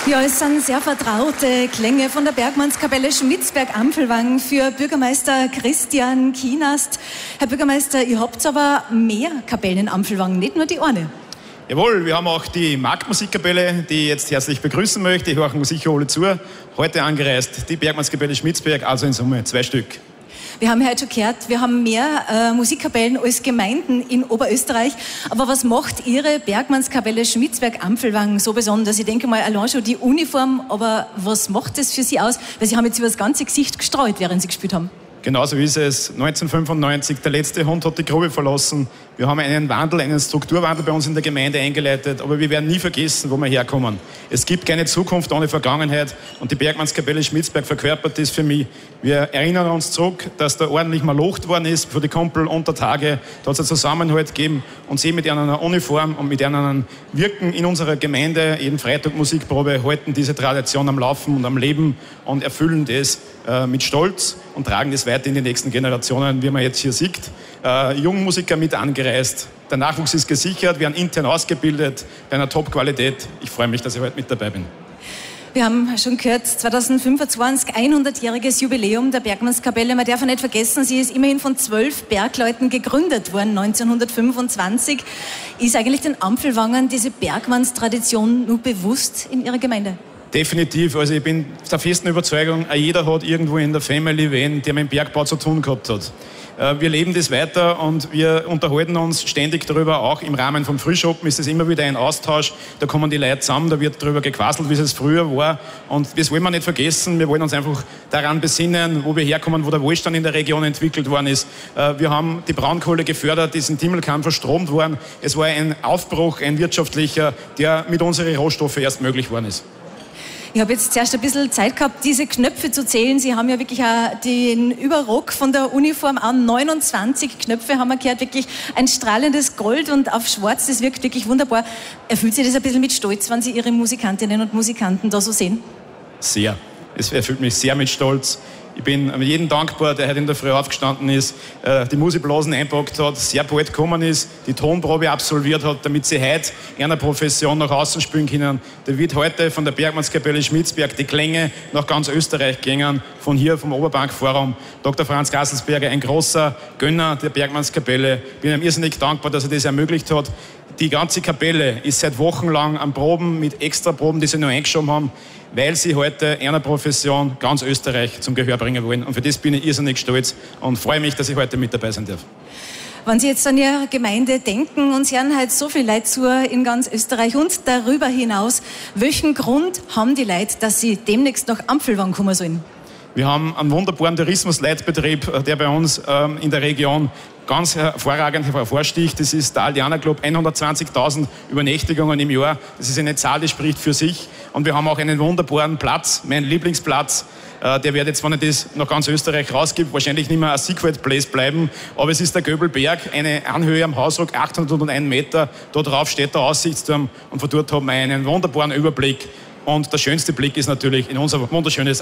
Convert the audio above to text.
Ja, es sind sehr vertraute Klänge von der Bergmannskapelle Schmitzberg-Ampelwang für Bürgermeister Christian Kienast. Herr Bürgermeister, ihr habt aber mehr Kapellen in Ampelwang, nicht nur die eine. Jawohl, wir haben auch die Marktmusikkapelle, die ich jetzt herzlich begrüßen möchte. Die hören sicher alle zu. Heute angereist die Bergmannskapelle Schmitzberg, also in Summe 2 Stück. Wir haben heute schon gehört, wir haben mehr Musikkapellen als Gemeinden in Oberösterreich. Aber was macht Ihre Bergmannskapelle Schmitzberg-Ampelwang so besonders? Ich denke mal, allein schon die Uniform, aber was macht das für Sie aus? Weil Sie haben jetzt über das ganze Gesicht gestreut, während Sie gespielt haben. Genauso ist es. 1995, der letzte Hund hat die Grube verlassen. Wir haben einen Wandel, einen Strukturwandel bei uns in der Gemeinde eingeleitet, aber wir werden nie vergessen, wo wir herkommen. Es gibt keine Zukunft ohne Vergangenheit und die Bergmannskapelle Schmitzberg verkörpert das für mich. Wir erinnern uns zurück, dass da ordentlich malocht worden ist für die Kumpel unter Tage. Da hat es einen Zusammenhalt gegeben und sie mit einer Uniform und mit einem Wirken in unserer Gemeinde, jeden Freitag Musikprobe, halten diese Tradition am Laufen und am Leben und erfüllen das mit Stolz und tragen das weiter in die nächsten Generationen, wie man jetzt hier sieht. Jungmusiker mit angereist. Der Nachwuchs ist gesichert, wir werden intern ausgebildet, bei einer Top-Qualität. Ich freue mich, dass ich heute mit dabei bin. Wir haben schon gehört, 2025, 100-jähriges Jubiläum der Bergmannskapelle. Man darf nicht vergessen, sie ist immerhin von 12 Bergleuten gegründet worden, 1925. Ist eigentlich den Ampelwangern diese Bergmannstradition nur bewusst in ihrer Gemeinde? Definitiv. Also ich bin der festen Überzeugung, jeder hat irgendwo in der Family wen, der mit dem Bergbau zu tun gehabt hat. Wir leben das weiter und wir unterhalten uns ständig darüber. Auch im Rahmen vom Frühschoppen ist es immer wieder ein Austausch. Da kommen die Leute zusammen, da wird darüber gequasselt, wie es früher war. Und das wollen wir nicht vergessen. Wir wollen uns einfach daran besinnen, wo wir herkommen, wo der Wohlstand in der Region entwickelt worden ist. Wir haben die Braunkohle gefördert, die ist in Timmelkamp verstromt worden. Es war ein Aufbruch, ein wirtschaftlicher, der mit unseren Rohstoffen erst möglich worden ist. Ich habe jetzt zuerst ein bisschen Zeit gehabt, diese Knöpfe zu zählen. Sie haben ja wirklich auch den Überrock von der Uniform an. 29 Knöpfe haben wir gehört, wirklich ein strahlendes Gold und auf Schwarz. Das wirkt wirklich wunderbar. Erfüllt Sie das ein bisschen mit Stolz, wenn Sie Ihre Musikantinnen und Musikanten da so sehen? Sehr. Es erfüllt mich sehr mit Stolz. Ich bin jedem dankbar, der heute in der Früh aufgestanden ist, die Musikblasen einpackt hat, sehr bald gekommen ist, die Tonprobe absolviert hat, damit sie heute einer Profession nach außen spielen können. Der wird heute von der Bergmannskapelle Schmitzberg die Klänge nach ganz Österreich gehen, von hier vom Oberbankforum. Dr. Franz Gasselsberger, ein großer Gönner der Bergmannskapelle. Ich bin ihm irrsinnig dankbar, dass er das ermöglicht hat. Die ganze Kapelle ist seit Wochen lang am Proben mit Extraproben, die sie noch eingeschoben haben, weil sie heute einer Profession ganz Österreich zum Gehör bringen wollen. Und für das bin ich irrsinnig stolz und freue mich, dass ich heute mit dabei sein darf. Wenn Sie jetzt an Ihre Gemeinde denken und Sie haben halt so viel Leute zu in ganz Österreich und darüber hinaus, welchen Grund haben die Leute, dass sie demnächst nach Ampelwang kommen sollen? Wir haben einen wunderbaren Tourismusleitbetrieb, der bei uns in der Region ganz hervorragend hervorsticht. Das ist der Aldiana Club, 120.000 Übernächtigungen im Jahr. Das ist eine Zahl, die spricht für sich. Und wir haben auch einen wunderbaren Platz, mein Lieblingsplatz. Der wird jetzt, wenn ich das nach ganz Österreich rausgibt, wahrscheinlich nicht mehr ein Secret Place bleiben. Aber es ist der Göbelberg, eine Anhöhe am Hausruck, 801 Meter. Da drauf steht der Aussichtsturm und von dort haben wir einen wunderbaren Überblick. Und der schönste Blick ist natürlich in unser wunderschönes